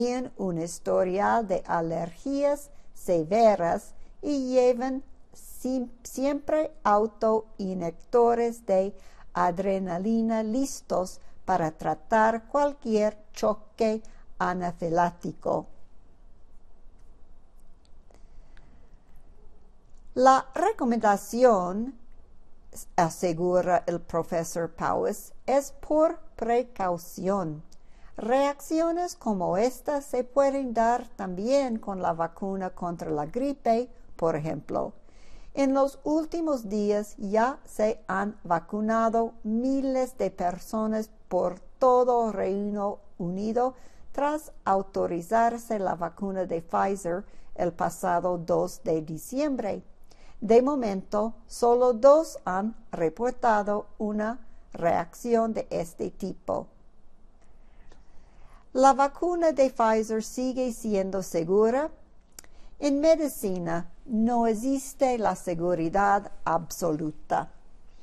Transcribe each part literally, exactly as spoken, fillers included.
un historial de alergias severas y llevan siempre autoinjectores de adrenalina listos para tratar cualquier choque anafiláctico. La recomendación, asegura el profesor Powis, es por precaución. Reacciones como estas se pueden dar también con la vacuna contra la gripe, por ejemplo. En los últimos días ya se han vacunado miles de personas por todo Reino Unido tras autorizarse la vacuna de Pfizer el pasado dos de diciembre. De momento, solo dos han reportado una reacción de este tipo. ¿La vacuna de Pfizer sigue siendo segura? En medicina no existe la seguridad absoluta.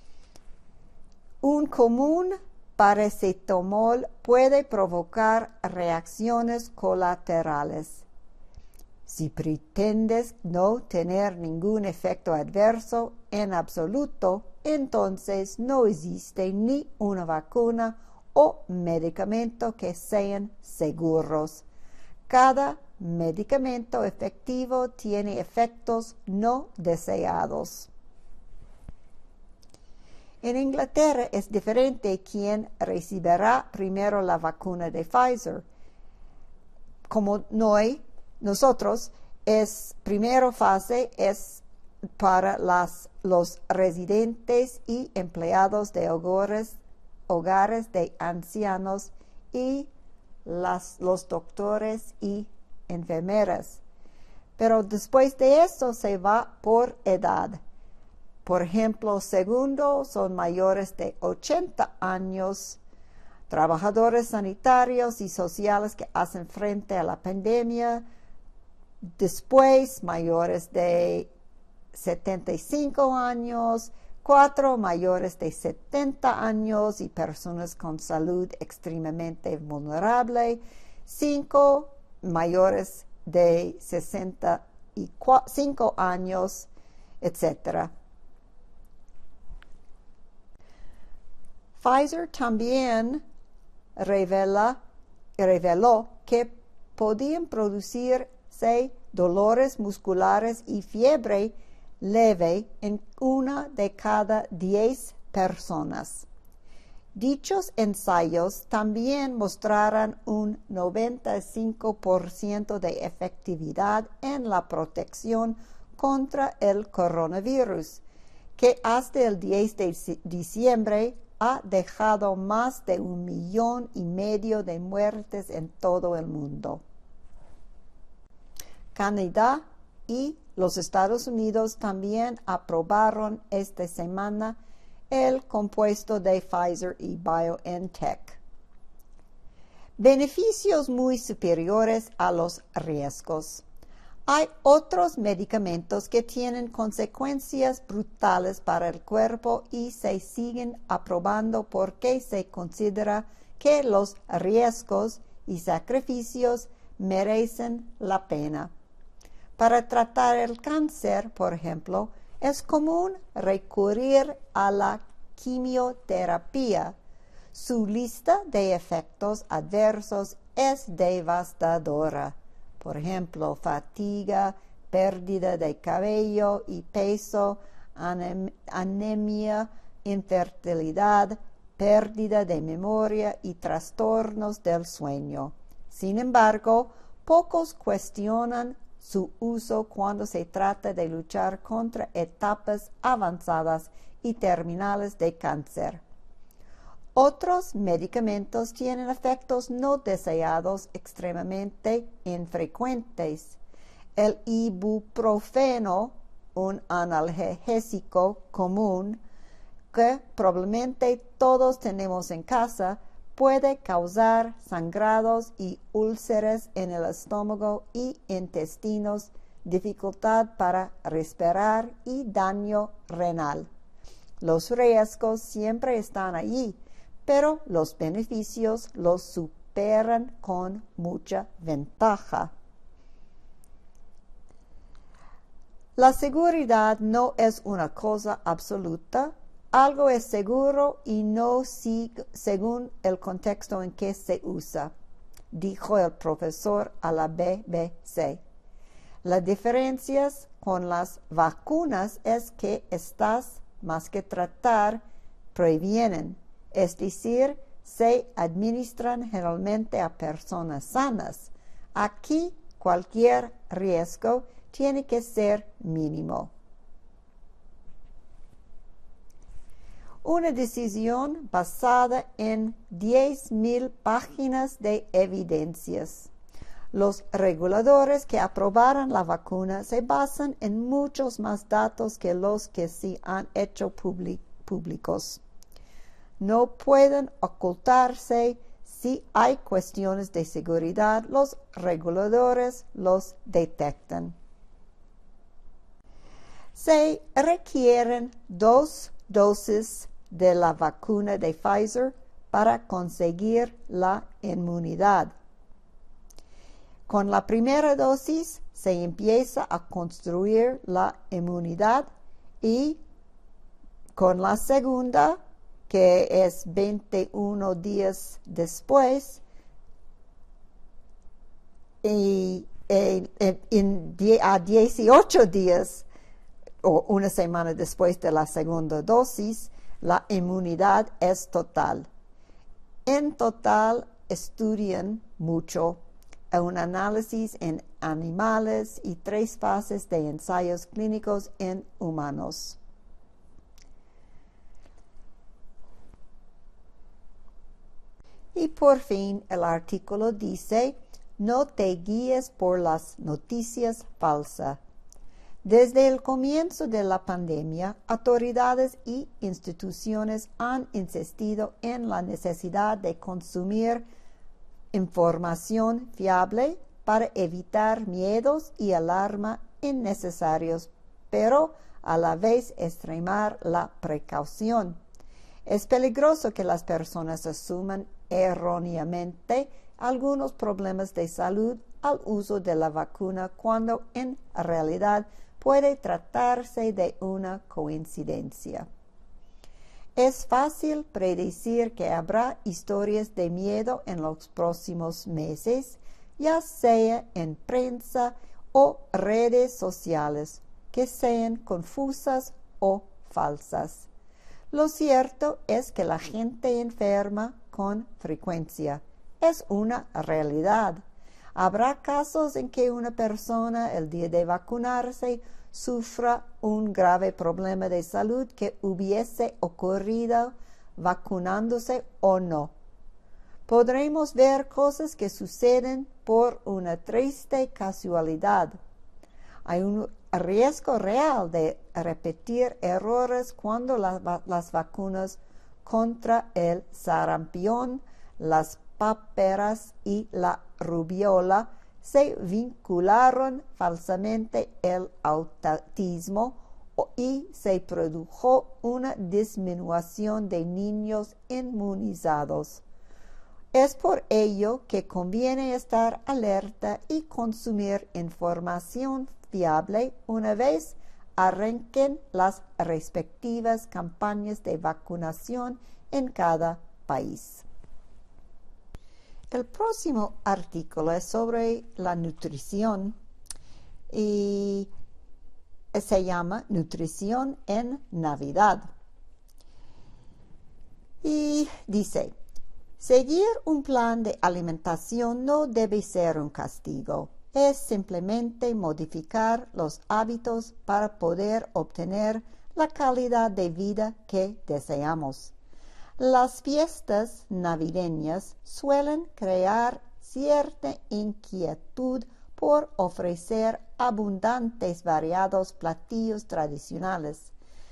Un común paracetamol puede provocar reacciones colaterales. Si pretendes no tener ningún efecto adverso en absoluto, entonces no existe ni una vacuna o medicamento que sean seguros. Cada medicamento efectivo tiene efectos no deseados. En Inglaterra es diferente quién recibirá primero la vacuna de Pfizer. Como no hay, nosotros, es primera fase es para las, los residentes y empleados de hogares, hogares de ancianos y las, los doctores y enfermeras. Pero después de eso se va por edad. Por ejemplo, segundo son mayores de ochenta años, trabajadores sanitarios y sociales que hacen frente a la pandemia. Después, mayores de setenta y cinco años, cuatro mayores de setenta años y personas con salud extremadamente vulnerable, cinco mayores de sesenta y cinco años, etcétera. Pfizer también revela, reveló que podían producirse dolores musculares y fiebre leve en una de cada diez personas. Dichos ensayos también mostraron un noventa y cinco por ciento de efectividad en la protección contra el coronavirus, que hasta el diez de diciembre ha dejado más de un millón y medio de muertes en todo el mundo. Canadá y los Estados Unidos también aprobaron esta semana el compuesto de Pfizer y BioNTech. Beneficios muy superiores a los riesgos. Hay otros medicamentos que tienen consecuencias brutales para el cuerpo y se siguen aprobando porque se considera que los riesgos y sacrificios merecen la pena. Para tratar el cáncer, por ejemplo, es común recurrir a la quimioterapia. Su lista de efectos adversos es devastadora. Por ejemplo, fatiga, pérdida de cabello y peso, anem anemia, infertilidad, pérdida de memoria y trastornos del sueño. Sin embargo, pocos cuestionan su uso cuando se trata de luchar contra etapas avanzadas y terminales de cáncer. Otros medicamentos tienen efectos no deseados extremadamente infrecuentes. El ibuprofeno, un analgésico común que probablemente todos tenemos en casa, puede causar sangrados y úlceras en el estómago y intestinos, dificultad para respirar y daño renal. Los riesgos siempre están allí, pero los beneficios los operan con mucha ventaja. La seguridad no es una cosa absoluta. Algo es seguro y no si, según el contexto en que se usa, dijo el profesor a la B B C. Las diferencias con las vacunas es que estas, más que tratar, previenen, es decir, se administran generalmente a personas sanas. Aquí cualquier riesgo tiene que ser mínimo. Una decisión basada en diez mil páginas de evidencias. Los reguladores que aprobaron la vacuna se basan en muchos más datos que los que se han hecho públicos. No pueden ocultarse si hay cuestiones de seguridad, los reguladores los detectan. Se requieren dos dosis de la vacuna de Pfizer para conseguir la inmunidad. Con la primera dosis se empieza a construir la inmunidad y con la segunda, que es veintiuno días después, y, y, y a dieciocho días o una semana después de la segunda dosis, la inmunidad es total. En total estudian mucho, un análisis en animales y tres fases de ensayos clínicos en humanos. Y por fin el artículo dice, no te guíes por las noticias falsas. Desde el comienzo de la pandemia, autoridades y instituciones han insistido en la necesidad de consumir información fiable para evitar miedos y alarma innecesarios, pero a la vez extremar la precaución. Es peligroso que las personas asuman erróneamente algunos problemas de salud al uso de la vacuna cuando en realidad puede tratarse de una coincidencia. Es fácil predecir que habrá historias de miedo en los próximos meses, ya sea en prensa o redes sociales, que sean confusas o falsas. Lo cierto es que la gente enferma con frecuencia. Es una realidad. Habrá casos en que una persona el día de vacunarse sufra un grave problema de salud que hubiese ocurrido vacunándose o no. Podremos ver cosas que suceden por una triste casualidad. Hay un riesgo real de repetir errores cuando la, las vacunas contra el sarampión, las paperas y la rubiola se vincularon falsamente el autismo y se produjo una disminución de niños inmunizados. Es por ello que conviene estar alerta y consumir información fiable una vez arranquen las respectivas campañas de vacunación en cada país. El próximo artículo es sobre la nutrición y se llama Nutrición en Navidad. Y dice, seguir un plan de alimentación no debe ser un castigo. Es simplemente modificar los hábitos para poder obtener la calidad de vida que deseamos. Las fiestas navideñas suelen crear cierta inquietud por ofrecer abundantes variados platillos tradicionales.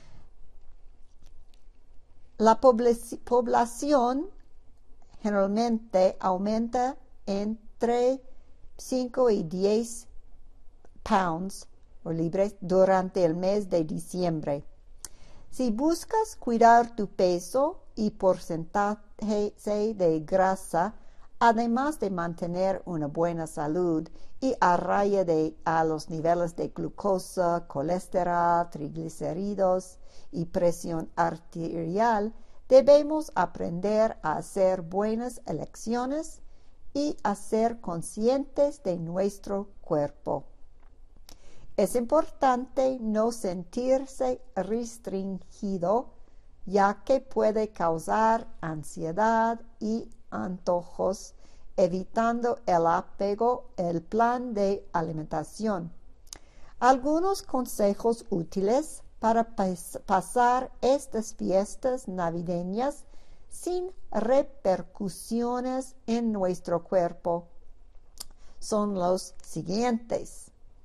La población generalmente aumenta entre cinco y diez pounds o libras durante el mes de diciembre. Si buscas cuidar tu peso y porcentaje de grasa además de mantener una buena salud y a raya de, a los niveles de glucosa, colesterol, triglicéridos y presión arterial, debemos aprender a hacer buenas elecciones y a ser conscientes de nuestro cuerpo. Es importante no sentirse restringido, ya que puede causar ansiedad y antojos, evitando el apego al plan de alimentación. Algunos consejos útiles para pas- pasar estas fiestas navideñas sin repercusiones en nuestro cuerpo son los siguientes.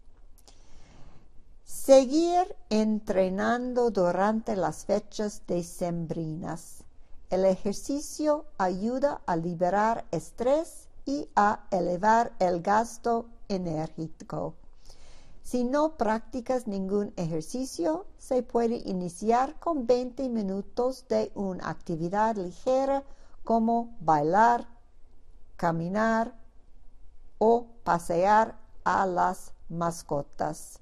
Seguir entrenando durante las fechas decembrinas. El ejercicio ayuda a liberar estrés y a elevar el gasto enérgico. Si no practicas ningún ejercicio, se puede iniciar con veinte minutos de una actividad ligera como bailar, caminar o pasear a las mascotas.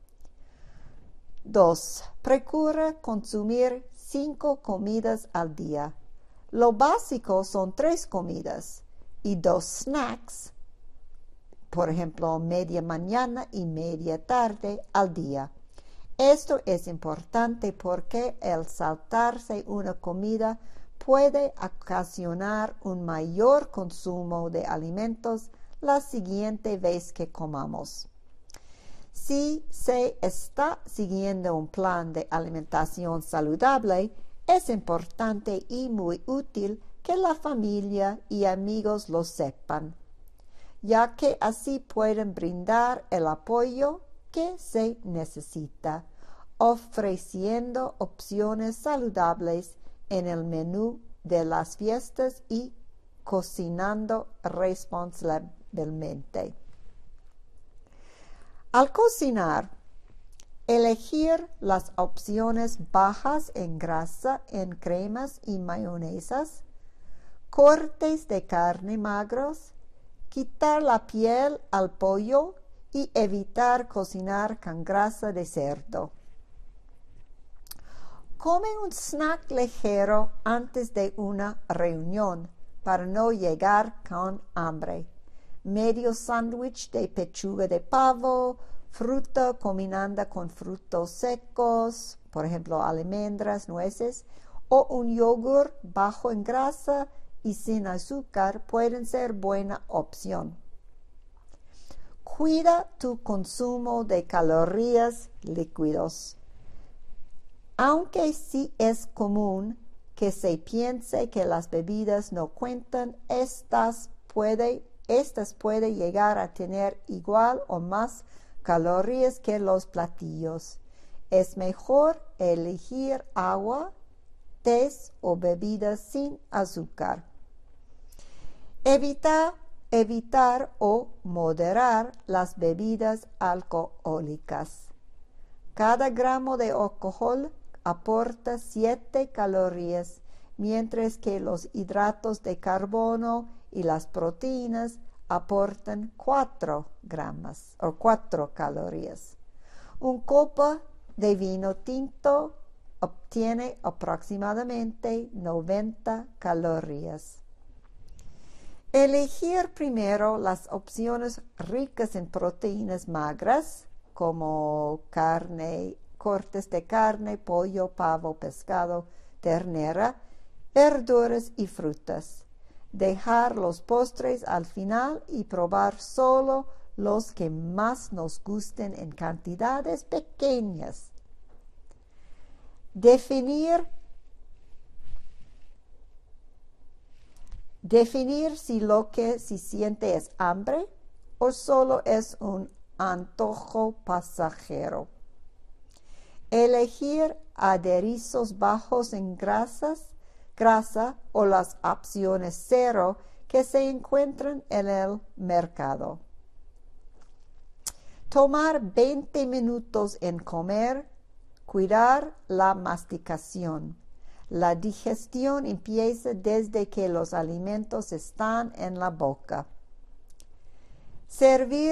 dos. Procura consumir cinco comidas al día. Lo básico son tres comidas y dos snacks, por ejemplo, media mañana y media tarde al día. Esto es importante porque el saltarse una comida puede ocasionar un mayor consumo de alimentos la siguiente vez que comamos. Si se está siguiendo un plan de alimentación saludable, es importante y muy útil que la familia y amigos lo sepan, ya que así pueden brindar el apoyo que se necesita, ofreciendo opciones saludables en el menú de las fiestas y cocinando responsablemente. Al cocinar, elegir las opciones bajas en grasa en cremas y mayonesas, cortes de carne magros, quitar la piel al pollo y evitar cocinar con grasa de cerdo. Come un snack ligero antes de una reunión para no llegar con hambre. Medio sándwich de pechuga de pavo, fruta combinada con frutos secos, por ejemplo, almendras, nueces, o un yogur bajo en grasa y sin azúcar pueden ser buena opción. Cuida tu consumo de calorías líquidos. Aunque sí es común que se piense que las bebidas no cuentan, estas puede, estas puede llegar a tener igual o más calorías que los platillos. Es mejor elegir agua, tés o bebidas sin azúcar. Evita, evitar o moderar las bebidas alcohólicas. Cada gramo de alcohol aporta siete calorías, mientras que los hidratos de carbono y las proteínas aportan cuatro gramos o cuatro calorías. Un copa de vino tinto obtiene aproximadamente noventa calorías. Elegir primero las opciones ricas en proteínas magras, como carne, cortes de carne, pollo, pavo, pescado, ternera, verduras y frutas. Dejar los postres al final y probar solo los que más nos gusten en cantidades pequeñas. Definir, definir si lo que se siente es hambre o solo es un antojo pasajero. Elegir aderezos bajos en grasas, grasa o las opciones cero que se encuentran en el mercado. Tomar veinte minutos en comer, cuidar la masticación. La digestión empieza desde que los alimentos están en la boca. Servir